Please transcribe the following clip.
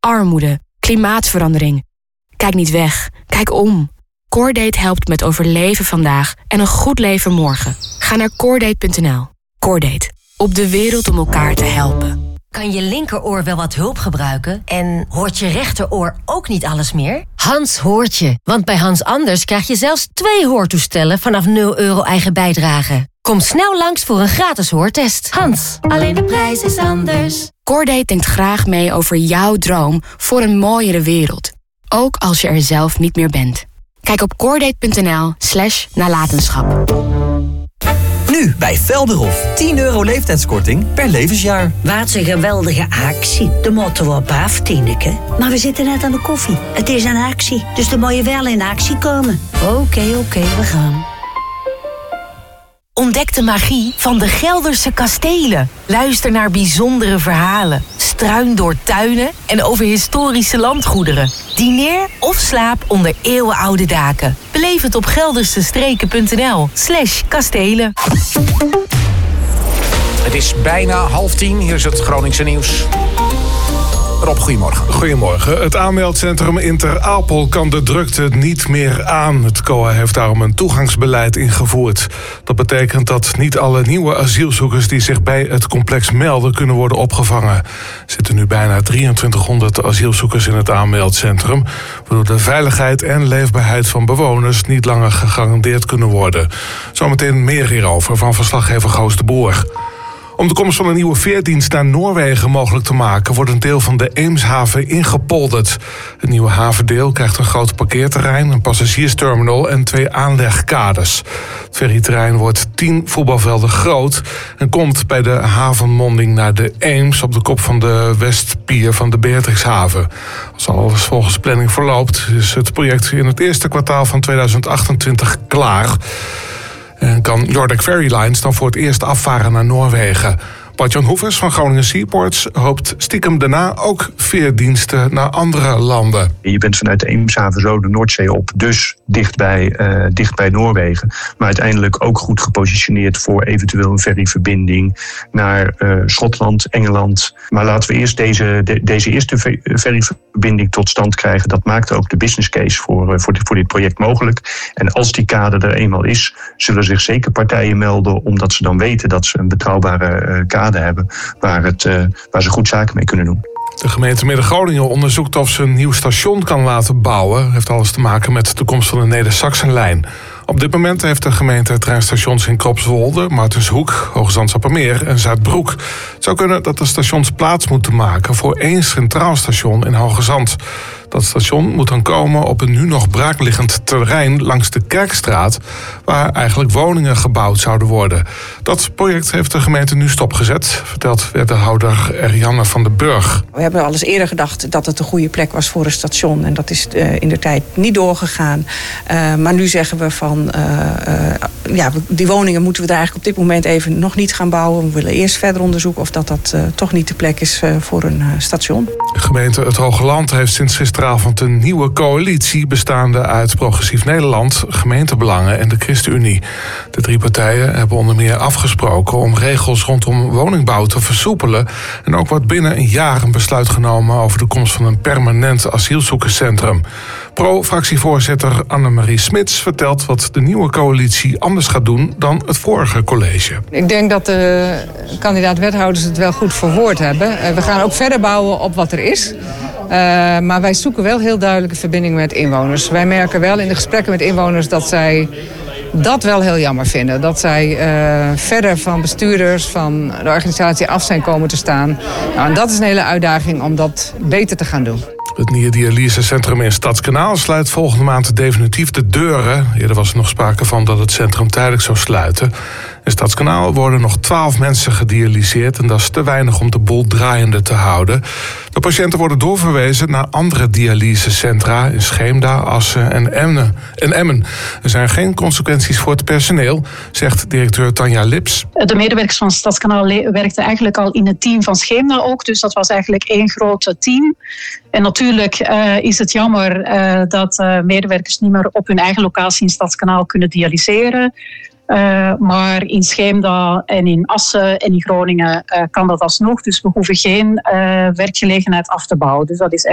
armoede, klimaatverandering. Kijk niet weg, kijk om. CoreDate helpt met overleven vandaag en een goed leven morgen. Ga naar CoreDate.nl. CoreDate, op de wereld om elkaar te helpen. Kan je linkeroor wel wat hulp gebruiken? En hoort je rechteroor ook niet alles meer? Hans hoort je, want bij Hans Anders krijg je zelfs 2 hoortoestellen vanaf €0 eigen bijdrage. Kom snel langs voor een gratis hoortest. Hans, alleen de prijs is anders. CoreDate denkt graag mee over jouw droom voor een mooiere wereld. Ook als je er zelf niet meer bent. Kijk op coredate.nl/nalatenschap. Nu bij Velderhof. €10 leeftijdskorting per levensjaar. Wat een geweldige actie. De moeten we op af, Tineke. Maar we zitten net aan de koffie. Het is een actie, dus dan moet je wel in actie komen. Oké, we gaan. Ontdek de magie van de Gelderse kastelen. Luister naar bijzondere verhalen. Struin door tuinen en over historische landgoederen. Dineer of slaap onder eeuwenoude daken. Beleef het op geldersestreken.nl/kastelen. Het is bijna 9:30. Hier is het Groningse nieuws. Rob, goedemorgen. Goedemorgen. Het aanmeldcentrum in Ter Apel kan de drukte niet meer aan. Het COA heeft daarom een toegangsbeleid ingevoerd. Dat betekent dat niet alle nieuwe asielzoekers die zich bij het complex melden kunnen worden opgevangen. Er zitten nu bijna 2300 asielzoekers in het aanmeldcentrum, waardoor de veiligheid en leefbaarheid van bewoners niet langer gegarandeerd kunnen worden. Zometeen meer hierover van verslaggever Goos de Boer. Om de komst van een nieuwe veerdienst naar Noorwegen mogelijk te maken, wordt een deel van de Eemshaven ingepolderd. Het nieuwe havendeel krijgt een groot parkeerterrein, een passagiersterminal en 2 aanlegkades. Het ferryterrein wordt 10 voetbalvelden groot en komt bij de havenmonding naar de Eems op de kop van de Westpier van de Beatrixhaven. Als alles volgens planning verloopt, is het project in het eerste kwartaal van 2028 klaar. En kan Nordic Ferry Lines dan voor het eerst afvaren naar Noorwegen. Bart-Jan Hoevers van Groningen Seaports hoopt stiekem daarna ook veerdiensten naar andere landen. Je bent vanuit de Eemshaven zo de Noordzee op, dus dicht bij Noorwegen. Maar uiteindelijk ook goed gepositioneerd voor eventueel een ferryverbinding naar Schotland, Engeland. Maar laten we eerst deze eerste ferryverbinding tot stand krijgen. Dat maakt ook de business case voor dit project mogelijk. En als die kade er eenmaal is, zullen zich zeker partijen melden, omdat ze dan weten dat ze een betrouwbare kade hebben waar ze goed zaken mee kunnen doen. De gemeente Midden-Groningen onderzoekt of ze een nieuw station kan laten bouwen. Dat heeft alles te maken met de komst van de Neder-Saxenlijn. Op dit moment heeft de gemeente treinstations in Kropswolde, Martenshoek, Hoogezand-Sappemeer en Zuidbroek. Het zou kunnen dat de stations plaats moeten maken voor 1 centraal station in Hoogezand. Dat station moet dan komen op een nu nog braakliggend terrein langs de Kerkstraat, waar eigenlijk woningen gebouwd zouden worden. Dat project heeft de gemeente nu stopgezet, vertelt wethouder Erianne van den Burg. We hebben al eens eerder gedacht dat het een goede plek was voor een station. En dat is indertijd niet doorgegaan. Maar nu zeggen we van, die woningen moeten we daar eigenlijk op dit moment even nog niet gaan bouwen. We willen eerst verder onderzoeken of dat toch niet de plek is voor een station. De gemeente Het Hogeland heeft sinds gisteravond een nieuwe coalitie bestaande uit Progressief Nederland, Gemeentebelangen en de ChristenUnie. De 3 partijen hebben onder meer afgesproken om regels rondom woningbouw te versoepelen en ook wordt binnen een jaar een besluit genomen over de komst van een permanent asielzoekerscentrum. Pro-fractievoorzitter Annemarie Smits vertelt wat de nieuwe coalitie anders gaat doen dan het vorige college. Ik denk dat de kandidaat-wethouders het wel goed verwoord hebben. We gaan ook verder bouwen op wat er is. Maar wij zoeken wel heel duidelijke verbinding met inwoners. Wij merken wel in de gesprekken met inwoners dat zij dat wel heel jammer vinden. Dat zij verder van bestuurders, van de organisatie af zijn komen te staan. Nou, en dat is een hele uitdaging om dat beter te gaan doen. Het nieuwe dialysecentrum in Stadskanaal sluit volgende maand definitief de deuren. Eerder was er nog sprake van dat het centrum tijdelijk zou sluiten. In Stadskanaal worden nog 12 mensen gedialyseerd en dat is te weinig om de boel draaiende te houden. De patiënten worden doorverwezen naar andere dialysecentra in Scheemda, Assen en Emmen. Er zijn geen consequenties voor het personeel, zegt directeur Tanja Lips. De medewerkers van Stadskanaal werkten eigenlijk al in het team van Scheemda ook, dus dat was eigenlijk 1 groot team. En natuurlijk is het jammer dat medewerkers niet meer op hun eigen locatie in Stadskanaal kunnen dialyseren. Maar in Scheemda en in Assen en in Groningen kan dat alsnog. Dus we hoeven geen werkgelegenheid af te bouwen. Dus dat is